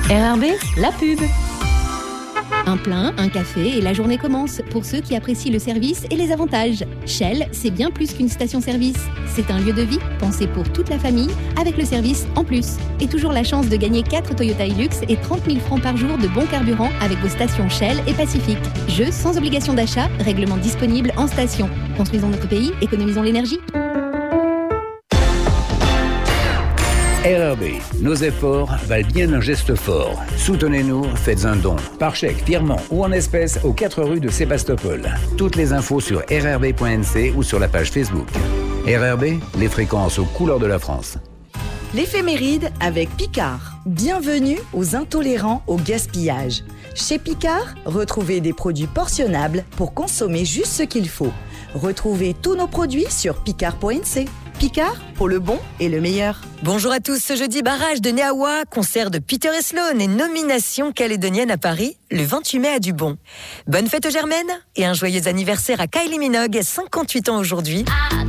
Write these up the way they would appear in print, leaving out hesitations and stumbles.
RRB, la pub. Un plein, un café et la journée commence pour ceux qui apprécient le service et les avantages. Shell, c'est bien plus qu'une station-service. C'est un lieu de vie pensé pour toute la famille avec le service en plus. Et toujours la chance de gagner 4 Toyota Hilux et 30 000 francs par jour de bons carburant avec vos stations Shell et Pacifique. Jeu sans obligation d'achat, règlement disponible en station. Construisons notre pays, économisons l'énergie. RRB, nos efforts valent bien un geste fort. Soutenez-nous, faites un don. Par chèque, virement ou en espèces aux 4 rues de Sébastopol. Toutes les infos sur rrb.nc ou sur la page Facebook. RRB, les fréquences aux couleurs de la France. L'éphéméride avec Picard. Bienvenue aux intolérants au gaspillage. Chez Picard, retrouvez des produits portionnables pour consommer juste ce qu'il faut. Retrouvez tous nos produits sur picard.nc. Picard, pour le bon et le meilleur. Bonjour à tous, ce jeudi barrage de Neawa, concert de Peter et Sloan et nomination calédonienne à Paris, le 28 mai à Dubon. Bonne fête aux Germaines et un joyeux anniversaire à Kylie Minogue, 58 ans aujourd'hui.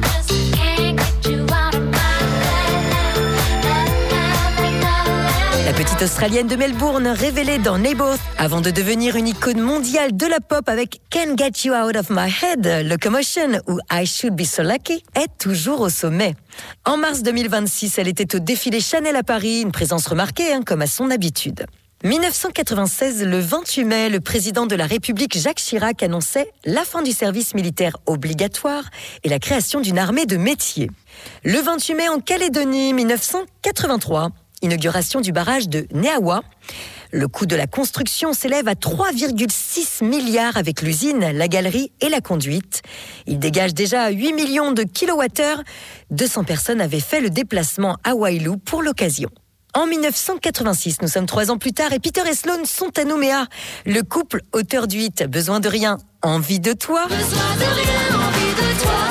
La petite Australienne de Melbourne, révélée dans Neighbours, avant de devenir une icône mondiale de la pop avec Can't Get You Out of My Head, Locomotion ou I Should Be So Lucky, est toujours au sommet. En mars 2026, elle était au défilé Chanel à Paris, une présence remarquée, comme à son habitude. 1996, le 28 mai, le président de la République Jacques Chirac annonçait la fin du service militaire obligatoire et la création d'une armée de métiers. Le 28 mai, en Calédonie, 1983, inauguration du barrage de Neawa. Le coût de la construction s'élève à 3,6 milliards avec l'usine, la galerie et la conduite. Il dégage déjà 8 millions de kilowattheures. 200 personnes avaient fait le déplacement à Wailu pour l'occasion. En 1986, nous sommes 3 ans plus tard et Peter et Sloan sont à Nouméa. Le couple auteur du hit Besoin de rien, envie de toi. Besoin de rien, envie de toi.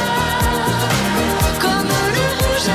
Comme le rouge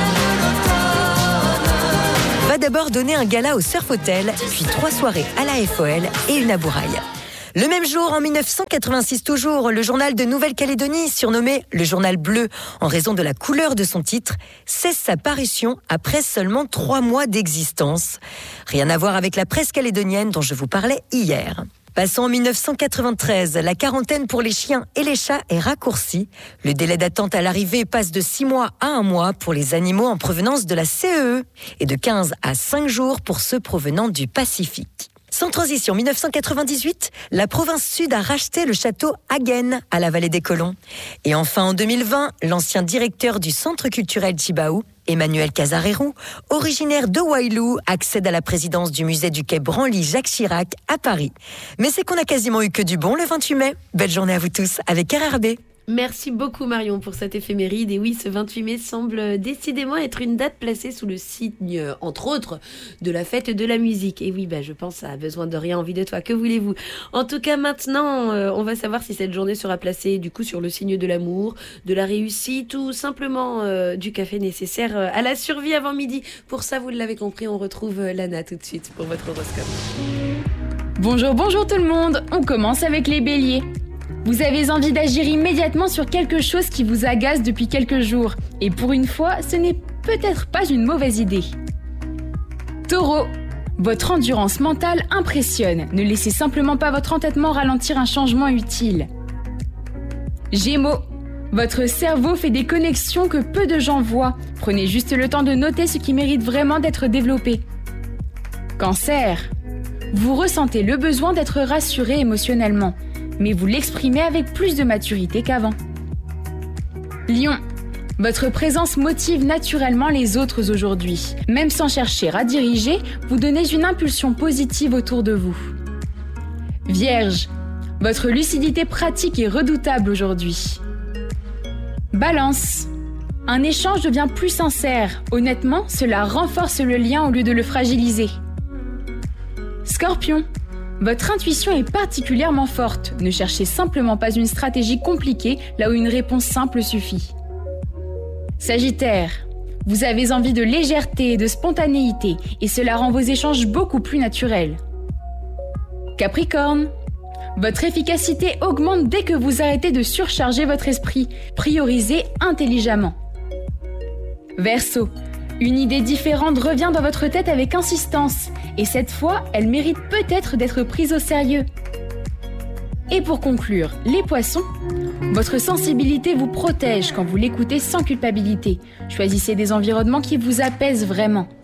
à l'automne. Va d'abord donner un gala au Surf Hotel, puis 3 soirées à la FOL et une à Bourail. Le même jour, en 1986 toujours, le journal de Nouvelle-Calédonie, surnommé le Journal Bleu en raison de la couleur de son titre, cesse sa parution après seulement 3 mois d'existence. Rien à voir avec la presse calédonienne dont je vous parlais hier. Passons en 1993, la quarantaine pour les chiens et les chats est raccourcie. Le délai d'attente à l'arrivée passe de 6 mois à 1 mois pour les animaux en provenance de la CEE et de 15 à 5 jours pour ceux provenant du Pacifique. Sans transition, 1998, la province sud a racheté le château Hagen à la vallée des Colons. Et enfin, en 2020, l'ancien directeur du centre culturel Tjibaou, Emmanuel Casarérou, originaire de Wailu, accède à la présidence du musée du quai Branly Jacques Chirac à Paris. Mais c'est qu'on a quasiment eu que du bon le 28 mai. Belle journée à vous tous avec RRB. Merci beaucoup Marion pour cette éphéméride. Et oui, ce 28 mai semble décidément être une date placée sous le signe, entre autres, de la fête de la musique. Et oui, je pense à Besoin de rien, envie de toi. Que voulez-vous ? En tout cas, maintenant, on va savoir si cette journée sera placée du coup sur le signe de l'amour, de la réussite ou simplement du café nécessaire à la survie avant midi. Pour ça, vous l'avez compris, on retrouve Lana tout de suite pour votre horoscope. Bonjour tout le monde. On commence avec les béliers. Vous avez envie d'agir immédiatement sur quelque chose qui vous agace depuis quelques jours. Et pour une fois, ce n'est peut-être pas une mauvaise idée. Taureau, votre endurance mentale impressionne. Ne laissez simplement pas votre entêtement ralentir un changement utile. Gémeaux, votre cerveau fait des connexions que peu de gens voient. Prenez juste le temps de noter ce qui mérite vraiment d'être développé. Cancer, vous ressentez le besoin d'être rassuré émotionnellement, mais vous l'exprimez avec plus de maturité qu'avant. Lion, votre présence motive naturellement les autres aujourd'hui. Même sans chercher à diriger, vous donnez une impulsion positive autour de vous. Vierge, votre lucidité pratique est redoutable aujourd'hui. Balance, un échange devient plus sincère. Honnêtement, cela renforce le lien au lieu de le fragiliser. Scorpion, votre intuition est particulièrement forte. Ne cherchez simplement pas une stratégie compliquée là où une réponse simple suffit. Sagittaire, vous avez envie de légèreté et de spontanéité et cela rend vos échanges beaucoup plus naturels. Capricorne, votre efficacité augmente dès que vous arrêtez de surcharger votre esprit. Priorisez intelligemment. Verseau, Une idée différente revient dans votre tête avec insistance, et cette fois, elle mérite peut-être d'être prise au sérieux. Et pour conclure, les poissons, votre sensibilité vous protège quand vous l'écoutez sans culpabilité. Choisissez des environnements qui vous apaisent vraiment.